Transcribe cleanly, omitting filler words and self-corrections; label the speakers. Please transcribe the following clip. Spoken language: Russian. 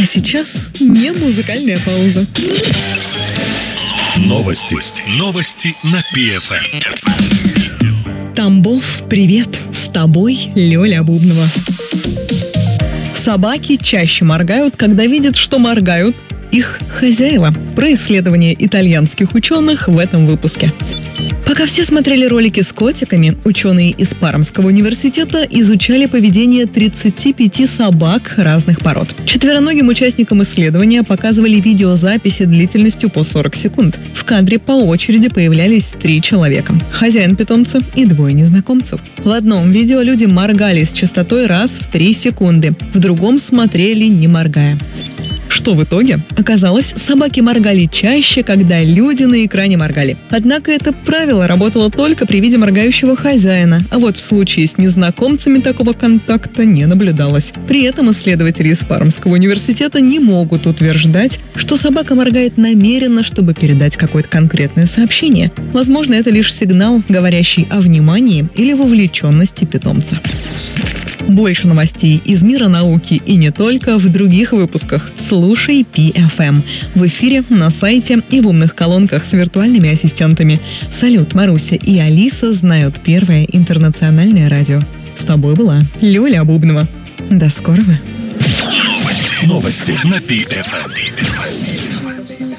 Speaker 1: А сейчас не музыкальная пауза.
Speaker 2: Новости на ПФМ.
Speaker 1: Тамбов, привет! С тобой Лёля Бубнова. Собаки чаще моргают, когда видят, что моргают их хозяева. Про исследования итальянских ученых в этом выпуске. Пока все смотрели ролики с котиками, ученые из Пармского университета изучали поведение 35 собак разных пород. Четвероногим участникам исследования показывали видеозаписи длительностью по 40 секунд. В кадре по очереди появлялись 3 человека – хозяин питомца и 2 незнакомцев. В одном видео люди моргали с частотой раз в 3 секунды, в другом смотрели, не моргая. Что в итоге? Оказалось, собаки моргали чаще, когда люди на экране моргали. Однако это правило работало только при виде моргающего хозяина, а вот в случае с незнакомцами такого контакта не наблюдалось. При этом исследователи из Пармского университета не могут утверждать, что собака моргает намеренно, чтобы передать какое-то конкретное сообщение. Возможно, это лишь сигнал, говорящий о внимании или вовлеченности питомца. Больше новостей из мира науки и не только в других выпусках. Слушай ПФМ. В эфире, на сайте и в умных колонках с виртуальными ассистентами. Салют, Маруся и Алиса знают первое интернациональное радио. С тобой была Лёля Бубнова. До скорого.
Speaker 2: Новости на ПФМ.